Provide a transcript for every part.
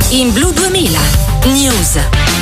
in Blu 2000 News.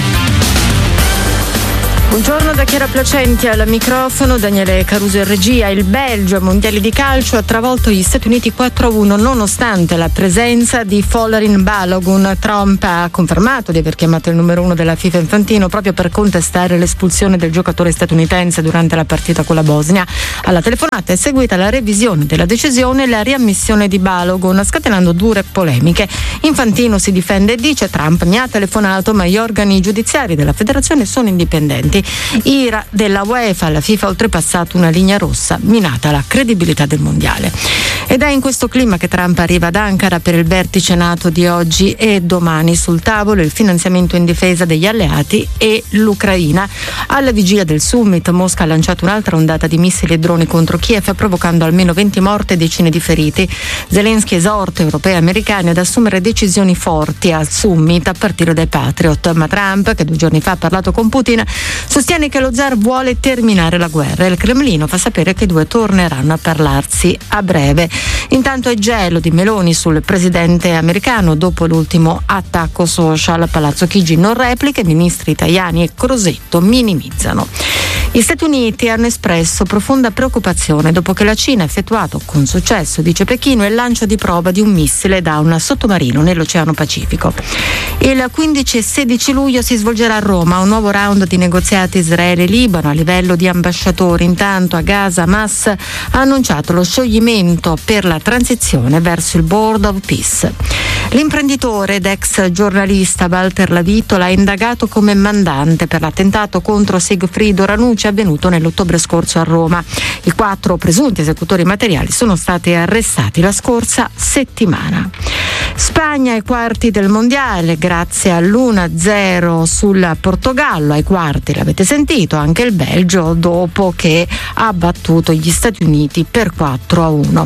Buongiorno da Chiara Placenti al microfono, Daniele Caruso in regia. Il Belgio ai mondiali di calcio ha travolto gli Stati Uniti 4-1 nonostante la presenza di Folarin Balogun. Trump ha confermato di aver chiamato il numero 1 della FIFA Infantino proprio per contestare l'espulsione del giocatore statunitense durante la partita con la Bosnia. Alla telefonata è seguita la revisione della decisione e la riammissione di Balogun, scatenando dure polemiche. Infantino si difende e dice: Trump mi ha telefonato, ma gli organi giudiziari della federazione sono indipendenti. Ira della UEFA, la FIFA ha oltrepassato una linea rossa, minata la credibilità del mondiale. Ed è in questo clima che Trump arriva ad Ankara per il vertice NATO di oggi e domani. Sul tavolo il finanziamento in difesa degli alleati e l'Ucraina. Alla vigilia del summit, Mosca ha lanciato un'altra ondata di missili e droni contro Kiev, provocando almeno 20 morti e decine di feriti. Zelensky esorta europei e americani ad assumere decisioni forti al summit a partire dai Patriot, ma Trump, che 2 giorni fa ha parlato con Putin, sostiene che lo zar vuole terminare la guerra e il Cremlino fa sapere che i due torneranno a parlarsi a breve. Intanto è gelo di Meloni sul presidente americano dopo l'ultimo attacco social. Palazzo Chigi non replica, i ministri Tajani e Crosetto minimizzano. Gli Stati Uniti hanno espresso profonda preoccupazione dopo che la Cina ha effettuato con successo, dice Pechino, il lancio di prova di un missile da un sottomarino nell'Oceano Pacifico. Il 15 e 16 luglio si svolgerà a Roma un nuovo round di negoziati Israele-Libano a livello di ambasciatori. Intanto a Gaza Hamas ha annunciato lo scioglimento per la transizione verso il Board of Peace. L'imprenditore ed ex giornalista Walter Lavitola è indagato come mandante per l'attentato contro Sigfrido Ranucci avvenuto nell'ottobre scorso a Roma. I 4 presunti esecutori materiali sono stati arrestati la scorsa settimana. Spagna ai quarti del mondiale grazie all'1-0 sul Portogallo. Ai quarti, l'avete sentito, anche il Belgio dopo che ha battuto gli Stati Uniti per 4-1.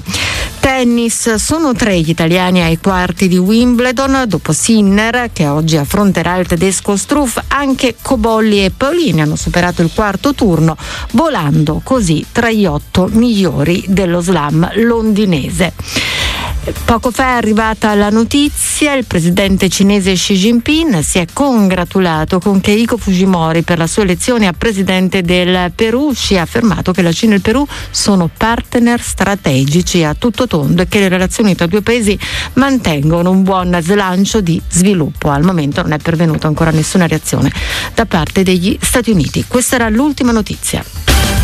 Tennis, sono 3 gli italiani ai quarti di Wimbledon. Dopo Sinner, che oggi affronterà il tedesco Struff, anche Cobolli e Paolini hanno superato il quarto turno, volando così tra gli 8 migliori dello slam londinese. Poco fa è arrivata la notizia: il presidente cinese Xi Jinping si è congratulato con Keiko Fujimori per la sua elezione a presidente del Perù. Xi ha affermato che la Cina e il Perù sono partner strategici a tutto tondo e che le relazioni tra i 2 paesi mantengono un buon slancio di sviluppo. Al momento non è pervenuta ancora nessuna reazione da parte degli Stati Uniti. Questa era l'ultima notizia.